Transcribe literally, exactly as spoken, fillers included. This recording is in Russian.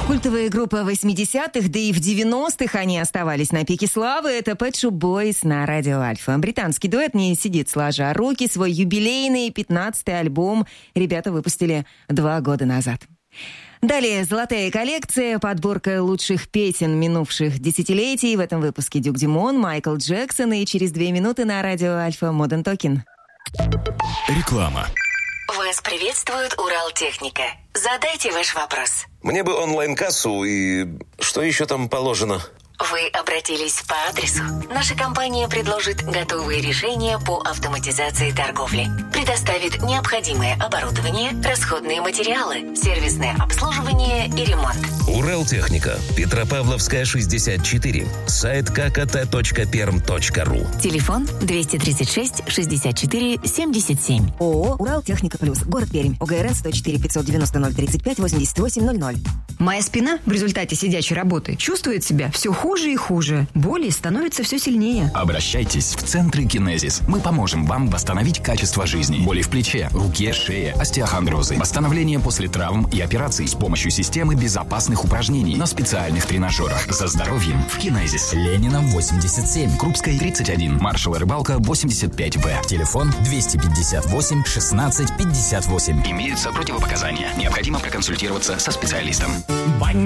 Культовая группа восьмидесятых, да и в девяностых они оставались на пике славы. Это Pet Shop Boys на Радио Альфа. Британский дуэт не сидит сложа руки. Свой юбилейный пятнадцатый альбом ребята выпустили два года назад. Далее золотая коллекция, подборка лучших песен минувших десятилетий. В этом выпуске Дюк Дюмон, Майкл Джексон и через две минуты на Радио Альфа Modern Talking. Реклама. Вас приветствует Уралтехника. Задайте ваш вопрос. Мне бы онлайн-кассу и... Что еще там положено? Вы обратились по адресу. Наша компания предложит готовые решения по автоматизации торговли. Предоставит необходимое оборудование, расходные материалы, сервисное обслуживание и ремонт. Уралтехника. Петропавловская, шестьдесят четыре. Сайт ка ка тэ точка перм точка ру. Телефон двести тридцать шесть шестьдесят четыре семьдесят семь. ООО «Уралтехника Плюс». Город Пермь. ОГРН сто четыре пятьсот девяносто ноль тридцать пять восемьдесят восемь ноль ноль. Моя спина в результате сидячей работы чувствует себя все хуже и хуже. Боли становятся все сильнее. Обращайтесь в центры Кинезис. Мы поможем вам восстановить качество жизни. Боли в плече, руке, шее, остеохондрозы. Восстановление после травм и операций с помощью системы безопасных упражнений на специальных тренажерах. За здоровьем в Кинезис. Ленина восемьдесят семь. Крупская тридцать один. Маршала Рыбалка восемьдесят пять вэ. Телефон двести пятьдесят восемь шестнадцать пятьдесят восемь. Имеются противопоказания. Необходимо проконсультироваться со специалистом. Бань.